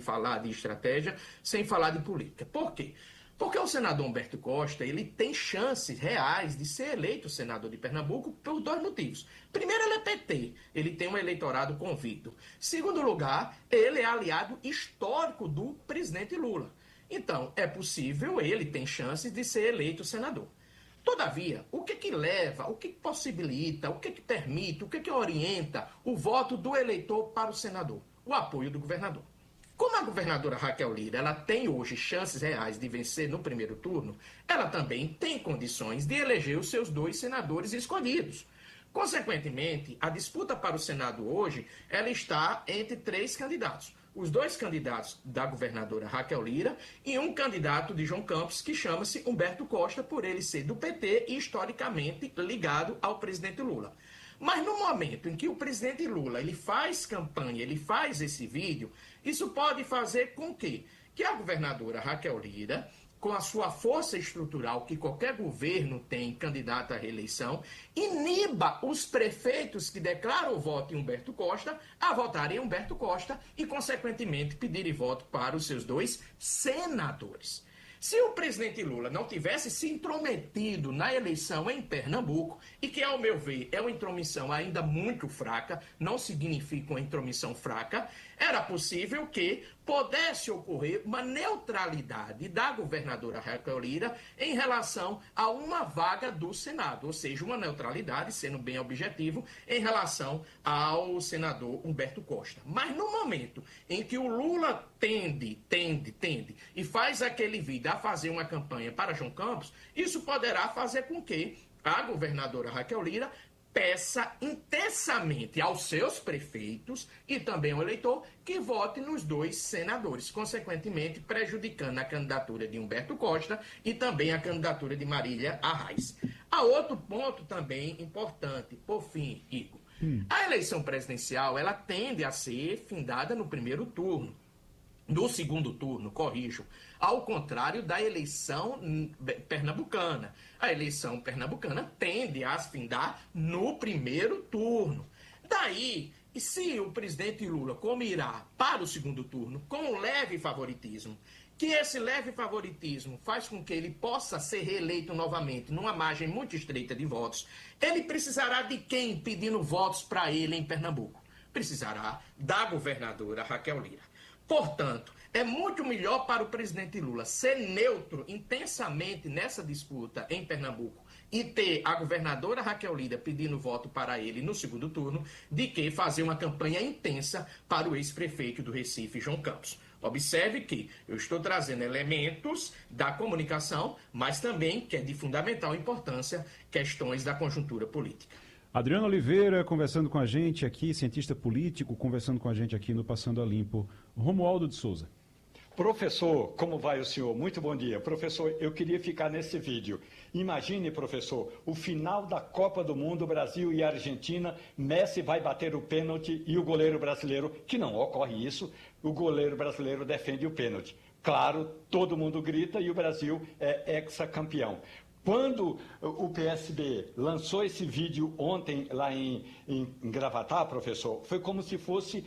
falar de estratégia, sem falar de política. Por quê? Porque o senador Humberto Costa, ele tem chances reais de ser eleito senador de Pernambuco por dois motivos. Primeiro, ele é PT, ele tem um eleitorado convicto. Segundo lugar, ele é aliado histórico do presidente Lula. Então, é possível, ele tem chances de ser eleito senador. Todavia, o que leva, o que possibilita, o que permite, o que orienta o voto do eleitor para o senador? O apoio do governador. Como a governadora Raquel Lira, ela tem hoje chances reais de vencer no primeiro turno, ela também tem condições de eleger os seus dois senadores escolhidos. Consequentemente, a disputa para o Senado hoje, ela está entre três candidatos. Os dois candidatos da governadora Raquel Lira e um candidato de João Campos, que chama-se Humberto Costa, por ele ser do PT e historicamente ligado ao presidente Lula. Mas no momento em que o presidente Lula ele faz campanha, ele faz esse vídeo, isso pode fazer com que a governadora Raquel Lira, com a sua força estrutural que qualquer governo tem candidato à reeleição, iniba os prefeitos que declaram o voto em Humberto Costa a votarem em Humberto Costa e, consequentemente, pedirem voto para os seus dois senadores. Se o presidente Lula não tivesse se intrometido na eleição em Pernambuco, e que, ao meu ver, é uma intromissão ainda muito fraca, não significa uma intromissão fraca, era possível que pudesse ocorrer uma neutralidade da governadora Raquel Lira em relação a uma vaga do Senado, ou seja, uma neutralidade, sendo bem objetivo, em relação ao senador Humberto Costa. Mas no momento em que o Lula tende e faz aquele vídeo a fazer uma campanha para João Campos, isso poderá fazer com que a governadora Raquel Lira peça intensamente aos seus prefeitos e também ao eleitor que vote nos dois senadores, consequentemente prejudicando a candidatura de Humberto Costa e também a candidatura de Marília Arraes. Há outro ponto também importante, por fim, Igor. A eleição presidencial, ela tende a ser findada no primeiro turno. No segundo turno, corrijo, ao contrário da eleição pernambucana. A eleição pernambucana tende a findar no primeiro turno. Daí, se o presidente Lula, como irá para o segundo turno, com um leve favoritismo, que esse leve favoritismo faz com que ele possa ser reeleito novamente numa margem muito estreita de votos, ele precisará de quem pedindo votos para ele em Pernambuco? Precisará da governadora Raquel Lira. Portanto, é muito melhor para o presidente Lula ser neutro intensamente nessa disputa em Pernambuco e ter a governadora Raquel Lira pedindo voto para ele no segundo turno, de que fazer uma campanha intensa para o ex-prefeito do Recife, João Campos. Observe que eu estou trazendo elementos da comunicação, mas também, que é de fundamental importância, questões da conjuntura política. Adriano Oliveira conversando com a gente aqui, cientista político, conversando com a gente aqui no Passando a Limpo. Romualdo de Souza. Professor, como vai o senhor? Muito bom dia. Professor, eu queria ficar nesse vídeo. Imagine, professor, o final da Copa do Mundo, Brasil e Argentina, Messi vai bater o pênalti e o goleiro brasileiro, que não ocorre isso, o goleiro brasileiro defende o pênalti. Claro, todo mundo grita e o Brasil é hexacampeão. Quando o PSB lançou esse vídeo ontem lá em Gravatá, professor, foi como se fosse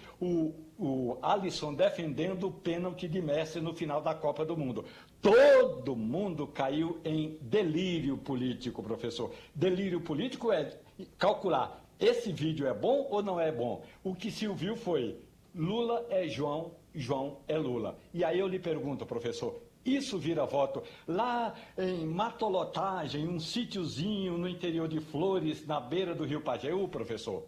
o Alisson defendendo o pênalti de Messi no final da Copa do Mundo. Todo mundo caiu em delírio político, professor. Delírio político é calcular, esse vídeo é bom ou não é bom? O que se ouviu foi, Lula é João, João é Lula. E aí eu lhe pergunto, professor, isso vira voto. Lá em Matolotagem, um sítiozinho no interior de Flores, na beira do Rio Pajeú, professor?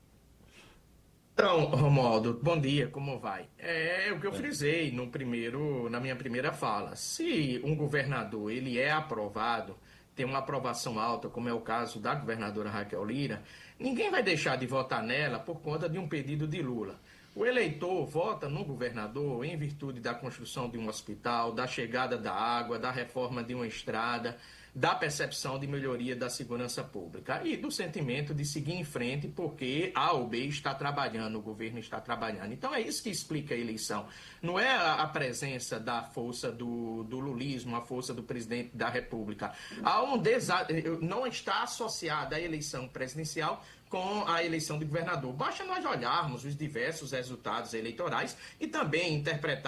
Então, Romualdo, bom dia, como vai? É o que eu frisei na minha primeira fala. Se um governador ele é aprovado, tem uma aprovação alta, como é o caso da governadora Raquel Lira, ninguém vai deixar de votar nela por conta de um pedido de Lula. O eleitor vota no governador em virtude da construção de um hospital, da chegada da água, da reforma de uma estrada, da percepção de melhoria da segurança pública e do sentimento de seguir em frente porque A ou B está trabalhando, o governo está trabalhando. Então é isso que explica a eleição. Não é a presença da força do lulismo, a força do presidente da República. Não está associada à eleição presidencial com a eleição de governador. Basta nós olharmos os diversos resultados eleitorais e também interpretar